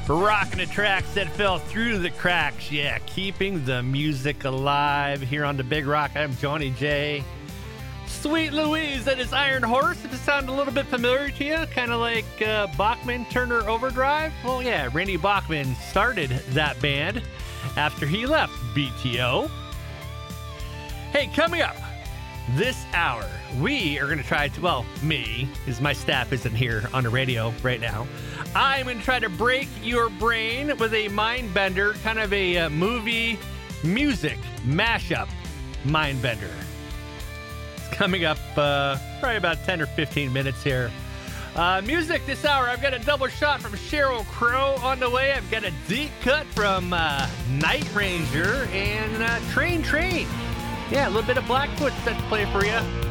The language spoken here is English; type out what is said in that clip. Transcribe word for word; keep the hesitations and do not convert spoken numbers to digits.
Rocking the tracks that fell through the cracks. Yeah, keeping the music alive here on the Big Rock. I'm Johnny J. Sweet Louise, that is Iron Horse. If it sounds a little bit familiar to you, kind of like uh, Bachman Turner Overdrive. Well, yeah, Randy Bachman started that band after he left B T O. Hey, coming up this hour, we are going to try to, well, me, because my staff isn't here on the radio right now. I'm going to try to break your brain with a mind bender, kind of a uh, movie music mashup mind bender. It's coming up uh, probably about ten or fifteen minutes here. Uh, music this hour, I've got a double shot from Sheryl Crow on the way. I've got a deep cut from uh, Night Ranger and uh, Train Train. Yeah, a little bit of Blackfoot set to play for you.